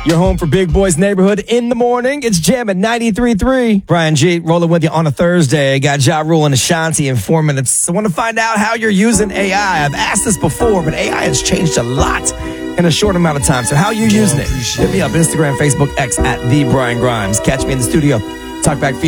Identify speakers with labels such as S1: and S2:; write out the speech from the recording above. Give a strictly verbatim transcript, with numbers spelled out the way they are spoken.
S1: Your home for Big Boys Neighborhood in the morning. It's Jam at ninety-three point three. Brian G. rolling with you on a Thursday. Got Ja Rule and Ashanti in four minutes. I want to find out how you're using A I. I've asked this before, but A I has changed a lot in a short amount of time. So how are you using it? Hit me up, Instagram, Facebook, X at The Brian Grimes. Catch me in the studio. Talk back.